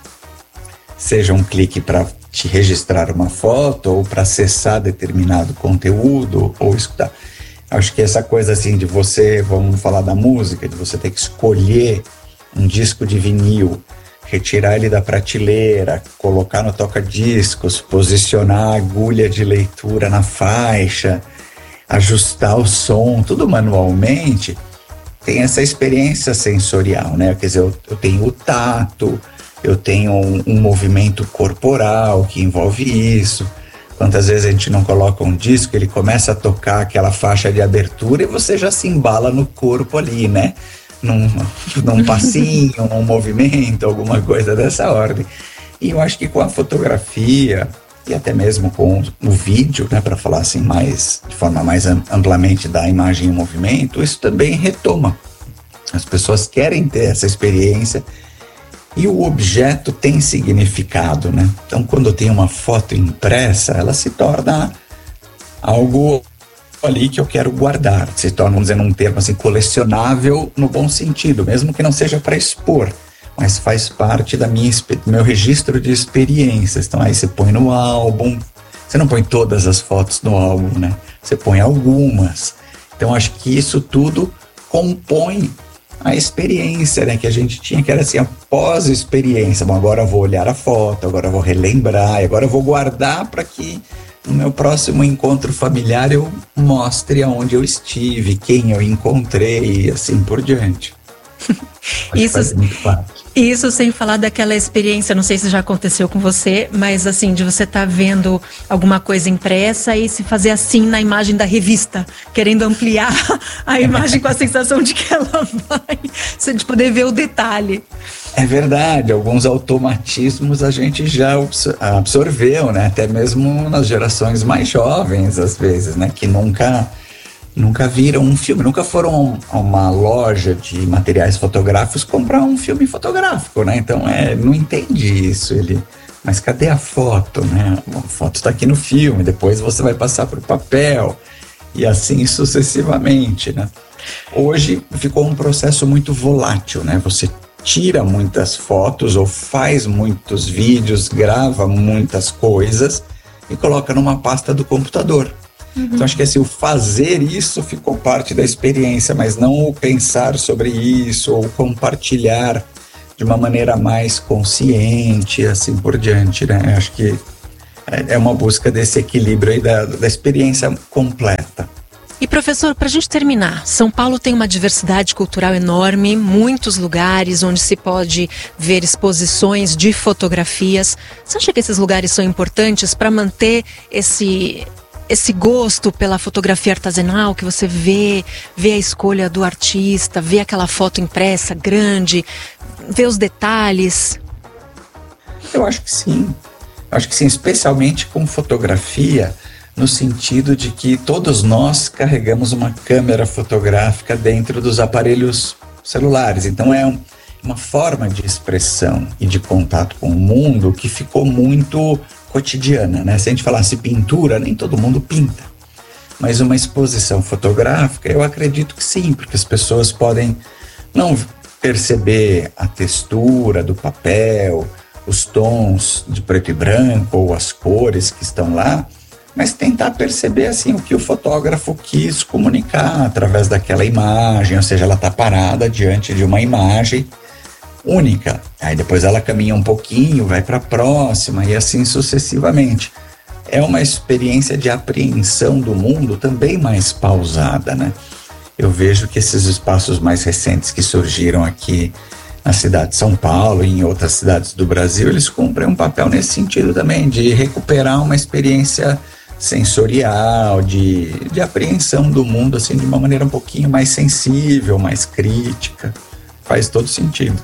Seja um clique para te registrar uma foto, ou para acessar determinado conteúdo, ou escutar. Acho que essa coisa assim de você, vamos falar da música, de você ter que escolher um disco de vinil, retirar ele da prateleira, colocar no toca-discos, posicionar a agulha de leitura na faixa, ajustar o som, tudo manualmente, tem essa experiência sensorial, né? Quer dizer, eu, eu tenho o tato, eu tenho um, um movimento corporal que envolve isso. Quantas vezes a gente não coloca um disco, ele começa a tocar aquela faixa de abertura e você já se embala no corpo ali, né? Num, num passinho, num movimento, alguma coisa dessa ordem. E eu acho que com a fotografia e até mesmo com o vídeo, né, para falar assim mais, de forma mais amplamente da imagem em movimento, isso também retoma. As pessoas querem ter essa experiência e o objeto tem significado, né? Então, quando eu tenho uma foto impressa, ela se torna algo ali que eu quero guardar, se torna, vamos dizer, num termo assim, colecionável no bom sentido, mesmo que não seja para expor, mas faz parte da minha, do meu registro de experiências. Então aí você põe no álbum, você não põe todas as fotos no álbum, né? Você põe algumas. Então acho que isso tudo compõe a experiência, né, que a gente tinha, que era assim, a pós-experiência. Bom, agora eu vou olhar a foto, agora eu vou relembrar, agora eu vou guardar para que no meu próximo encontro familiar eu mostre aonde eu estive, quem eu encontrei e assim por diante. Isso, isso sem falar daquela experiência, não sei se já aconteceu com você, mas assim, de você estar tá vendo alguma coisa impressa e se fazer assim na imagem da revista, querendo ampliar a imagem com a sensação de que ela vai, você de poder ver o detalhe. É verdade, alguns automatismos a gente já absorveu, né? Até mesmo nas gerações mais jovens, às vezes, né? Que nunca, nunca viram um filme, nunca foram a uma loja de materiais fotográficos comprar um filme fotográfico, né? Então, é, não entende isso, ele... Mas cadê a foto, né? A foto está aqui no filme, depois você vai passar para o papel. e assim sucessivamente, né? Hoje ficou um processo muito volátil, né? Você tira muitas fotos ou faz muitos vídeos, grava muitas coisas e coloca numa pasta do computador. Uhum. Então acho que assim, o fazer isso ficou parte da experiência, mas não o pensar sobre isso ou compartilhar de uma maneira mais consciente, assim por diante, né? Acho que é uma busca desse equilíbrio aí da, da experiência completa. E professor, para a gente terminar, São Paulo tem uma diversidade cultural enorme, muitos lugares onde se pode ver exposições de fotografias. Você acha que esses lugares são importantes para manter esse, esse gosto pela fotografia artesanal, que você vê, vê a escolha do artista, vê aquela foto impressa grande, vê os detalhes? Eu acho que sim. Acho que sim, especialmente com fotografia, no sentido de que todos nós carregamos uma câmera fotográfica dentro dos aparelhos celulares. Então é um, uma forma de expressão e de contato com o mundo que ficou muito cotidiana, né? Se a gente falasse pintura, nem todo mundo pinta. Mas uma exposição fotográfica, eu acredito que sim, porque as pessoas podem não perceber a textura do papel, os tons de preto e branco ou as cores que estão lá, mas tentar perceber assim o que o fotógrafo quis comunicar através daquela imagem, ou seja, ela está parada diante de uma imagem única. Aí depois ela caminha um pouquinho, vai para a próxima e assim sucessivamente. É uma experiência de apreensão do mundo também mais pausada, né? Eu vejo que esses espaços mais recentes que surgiram aqui na cidade de São Paulo e em outras cidades do Brasil, eles cumprem um papel nesse sentido também, de recuperar uma experiência sensorial, de, de apreensão do mundo, assim, de uma maneira um pouquinho mais sensível, mais crítica. Faz todo sentido.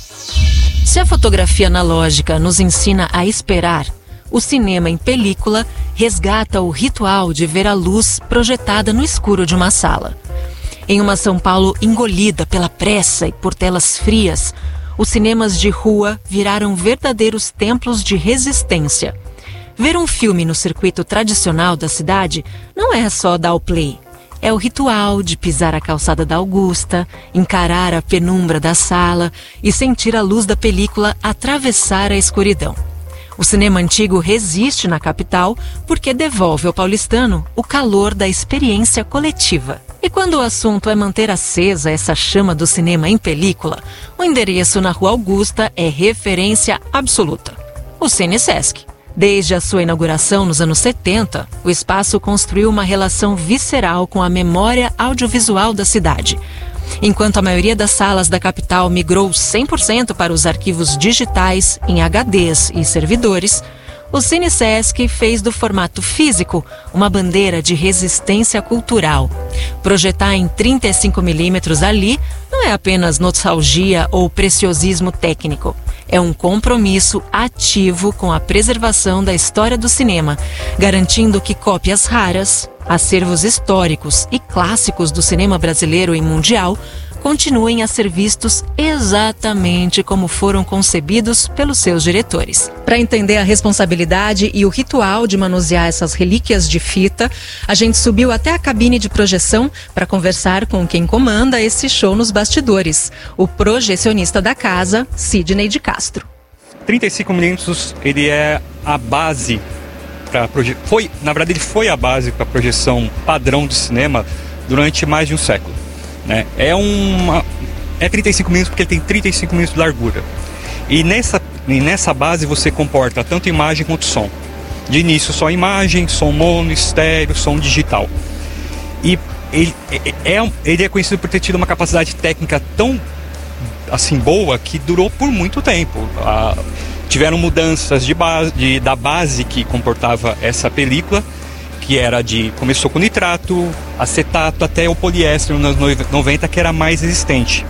Se a fotografia analógica nos ensina a esperar, o cinema em película resgata o ritual de ver a luz projetada no escuro de uma sala. Em uma São Paulo engolida pela pressa e por telas frias, os cinemas de rua viraram verdadeiros templos de resistência. Ver um filme no circuito tradicional da cidade não é só dar o play. É o ritual de pisar a calçada da Augusta, encarar a penumbra da sala e sentir a luz da película atravessar a escuridão. O cinema antigo resiste na capital porque devolve ao paulistano o calor da experiência coletiva. E quando o assunto é manter acesa essa chama do cinema em película, o endereço na Rua Augusta é referência absoluta: o Cine Sesc. Desde a sua inauguração nos anos setenta, o espaço construiu uma relação visceral com a memória audiovisual da cidade. Enquanto a maioria das salas da capital migrou cem por cento para os arquivos digitais em H Ds e servidores, o Cine Sesc fez do formato físico uma bandeira de resistência cultural. Projetar em trinta e cinco milímetros ali não é apenas nostalgia ou preciosismo técnico. É um compromisso ativo com a preservação da história do cinema, garantindo que cópias raras, acervos históricos e clássicos do cinema brasileiro e mundial continuem a ser vistos exatamente como foram concebidos pelos seus diretores. Para entender a responsabilidade e o ritual de manusear essas relíquias de fita, a gente subiu até a cabine de projeção para conversar com quem comanda esse show nos bastidores, o projecionista da casa, Sidney de Castro. trinta e cinco milímetros, ele é a base para proje... foi, na verdade, ele foi a base para a projeção padrão do cinema durante mais de um século. Né? É uma é trinta e cinco milímetros porque ele tem trinta e cinco milímetros de largura. E nessa, e nessa base você comporta tanto imagem quanto som. De início só imagem, som mono, estéreo, som digital. E ele é, ele é conhecido por ter tido uma capacidade técnica tão assim boa que durou por muito tempo. Ah, tiveram mudanças de base, de, da base que comportava essa película, que era de, começou com nitrato, acetato, até o poliéster nos anos noventa, que era mais resistente.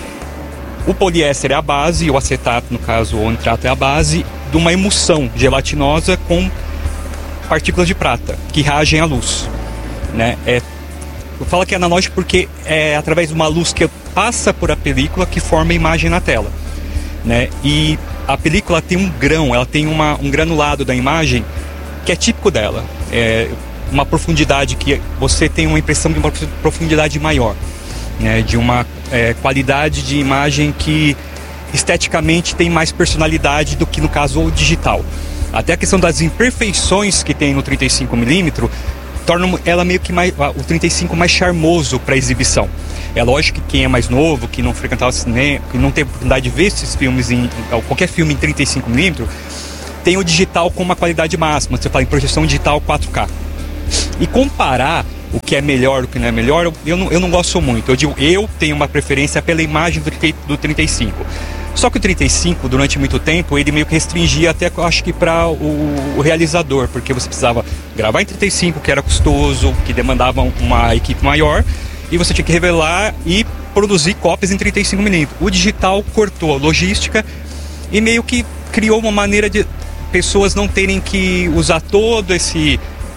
O poliéster é a base, o acetato, no caso, o nitrato é a base de uma emulsão gelatinosa com partículas de prata, que reagem à luz. Né? É, eu falo que é analógico porque é através de uma luz que passa por a película que forma a imagem na tela. Né? E a película tem um grão, ela tem uma, um granulado da imagem que é típico dela. É, uma profundidade, que você tem uma impressão de uma profundidade maior, né? De uma é, qualidade de imagem que esteticamente tem mais personalidade do que no caso o digital. Até a questão das imperfeições que tem no trinta e cinco milímetros torna ela meio que mais, o trinta e cinco mais charmoso para exibição. É lógico que quem é mais novo, que não frequentava cinema, que não tem oportunidade de ver esses filmes, em, qualquer filme em trinta e cinco milímetros, tem o digital com uma qualidade máxima. Você fala em projeção digital quatro K. E comparar o que é melhor, o que não é melhor, eu não, eu não gosto muito. Eu digo, eu tenho uma preferência pela imagem do, do trinta e cinco. Só que o trinta e cinco, durante muito tempo, ele meio que restringia até, acho que para o, o realizador, porque você precisava gravar em trinta e cinco, que era custoso, que demandava uma equipe maior, e você tinha que revelar e produzir cópias em trinta e cinco milímetros. O digital cortou a logística e meio que criou uma maneira de pessoas não terem que usar todo esse,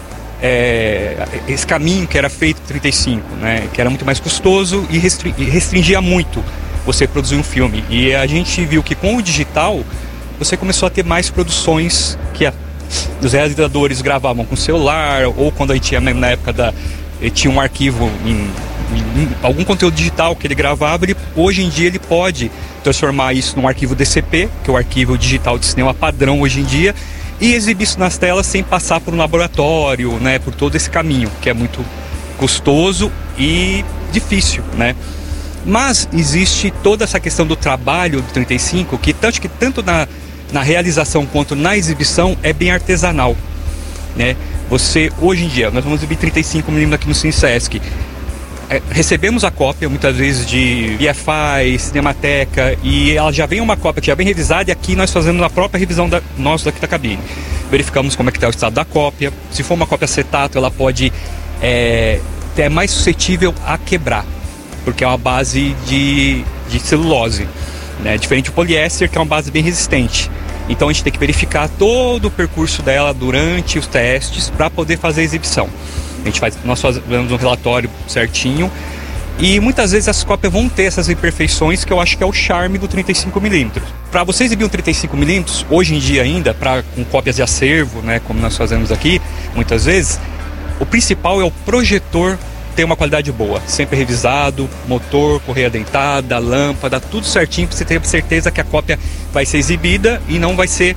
é, esse caminho que era feito em trinta e cinco, né? Que era muito mais custoso e restringia muito você produzir um filme. E a gente viu que com o digital você começou a ter mais produções que a, os realizadores gravavam com celular, ou quando a gente tinha na época da tinha um arquivo em, em, em algum conteúdo digital que ele gravava, ele, hoje em dia ele pode transformar isso num arquivo D C P, que é o arquivo digital de cinema padrão hoje em dia, e exibir isso nas telas sem passar por um laboratório, né, por todo esse caminho, que é muito custoso e difícil, né? Mas existe toda essa questão do trabalho do trinta e cinco, que tanto, que tanto na, na realização quanto na exibição é bem artesanal, né? Você, hoje em dia, nós vamos exibir trinta e cinco milímetros aqui no CineSesc. É, recebemos a cópia, muitas vezes, de I F I, Cinemateca, e ela já vem uma cópia que já vem revisada, e aqui nós fazemos a própria revisão da, nossa daqui da cabine. Verificamos como é que está o estado da cópia. Se for uma cópia acetato, ela pode é, é mais suscetível a quebrar, porque é uma base de, de celulose, né? Diferente do poliéster, que é uma base bem resistente. Então a gente tem que verificar todo o percurso dela durante os testes para poder fazer a exibição. A gente faz, nós fazemos um relatório certinho, e muitas vezes as cópias vão ter essas imperfeições, que eu acho que é o charme do trinta e cinco milímetros. Para você exibir um trinta e cinco milímetros, hoje em dia ainda, pra, com cópias de acervo, né, como nós fazemos aqui, muitas vezes, o principal é o projetor ter uma qualidade boa, sempre revisado, motor, correia dentada, lâmpada, tudo certinho, para você ter certeza que a cópia vai ser exibida e não vai ser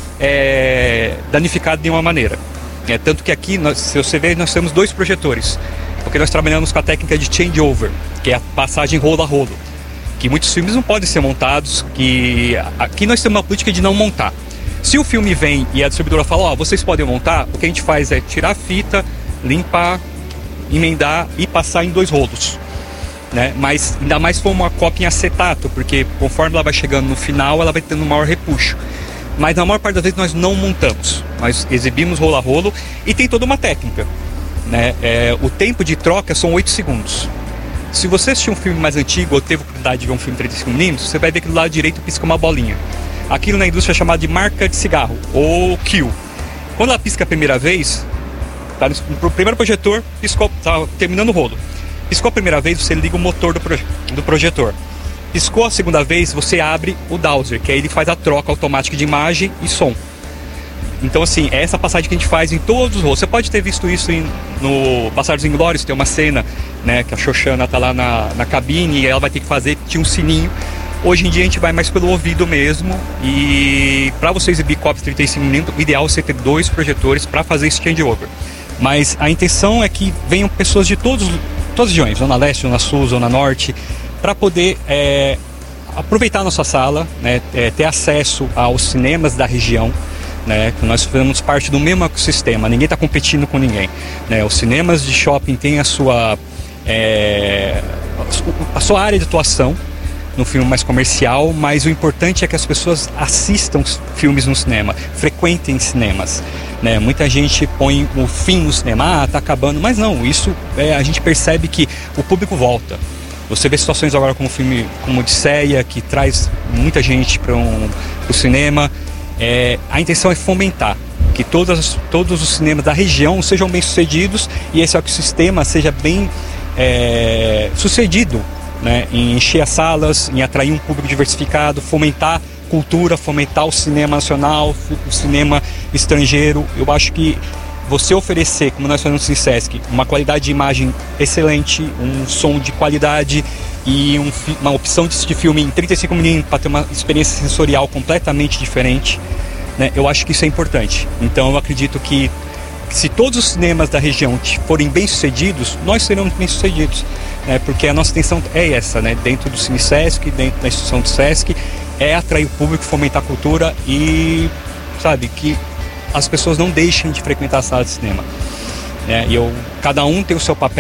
é, danificada de nenhuma maneira. É, tanto que aqui, nós, se você ver, nós temos dois projetores, porque nós trabalhamos com a técnica de changeover, que é a passagem rolo a rolo, que muitos filmes não podem ser montados, que aqui nós temos uma política de não montar. Se o filme vem e a distribuidora fala, ó, oh, vocês podem montar, o que a gente faz é tirar a fita, limpar, emendar e passar em dois rolos, né? Mas ainda mais se for uma cópia em acetato, porque conforme ela vai chegando no final, ela vai tendo um maior repuxo. Mas na maior parte das vezes nós não montamos, nós exibimos rolo a rolo, e tem toda uma técnica, né? É, o tempo de troca são oito segundos. Se você assistiu um filme mais antigo ou teve a oportunidade de ver um filme trinta e cinco milímetros, você vai ver que do lado direito pisca uma bolinha. Aquilo na indústria é chamado de marca de cigarro, ou kill. Quando ela pisca a primeira vez, tá no primeiro projetor, piscou, tá terminando o rolo. Piscou a primeira vez, você liga o motor do, proje do projetor. Piscou a segunda vez, você abre o dowser, que aí ele faz a troca automática de imagem e som. Então, assim, é essa passagem que a gente faz em todos os rolos. Você pode ter visto isso em, no Bastardos Inglórios, tem uma cena, né, que a Xoxana tá lá na, na cabine e ela vai ter que fazer, tinha um sininho. Hoje em dia a gente vai mais pelo ouvido mesmo, e para você exibir cópias trinta e cinco milímetros, o ideal é você ter dois projetores para fazer esse changeover. Mas a intenção é que venham pessoas de todos, todas as regiões, Zona Leste, Zona Sul, Zona Norte, para poder é, aproveitar a nossa sala, né, é, ter acesso aos cinemas da região, né, que nós fazemos parte do mesmo ecossistema, ninguém está competindo com ninguém, né, os cinemas de shopping têm a sua, é, a sua área de atuação no filme mais comercial, mas o importante é que as pessoas assistam filmes no cinema, frequentem cinemas, né? Muita gente põe o fim no cinema, ah, tá acabando, mas não, isso é, a gente percebe que o público volta. Você vê situações agora como o filme como Odisseia, que traz muita gente para um, o cinema. É, a intenção é fomentar que todas, todos os cinemas da região sejam bem sucedidos, e esse ecossistema seja bem é, sucedido, né, em encher as salas, em atrair um público diversificado, fomentar cultura, fomentar o cinema nacional, o cinema estrangeiro. Eu acho que você oferecer, como nós fazemos no Sesc, uma qualidade de imagem excelente, um som de qualidade e um, uma opção de assistir filme em trinta e cinco milímetros para ter uma experiência sensorial completamente diferente, né? Eu acho que isso é importante. Então eu acredito que se todos os cinemas da região forem bem-sucedidos, nós seremos bem-sucedidos, né? Porque a nossa intenção é essa, né? Dentro do Cine Sesc, dentro da instituição do Sesc, é atrair o público, fomentar a cultura e, sabe, que as pessoas não deixem de frequentar a sala de cinema, né? E eu, cada um tem o seu papel.